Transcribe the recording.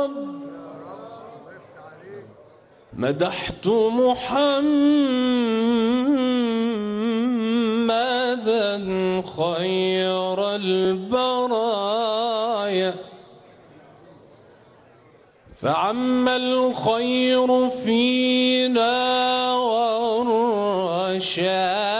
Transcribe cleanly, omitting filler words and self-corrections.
رب مدحت محمدا خير البرايا فعم الخير فينا والرشاد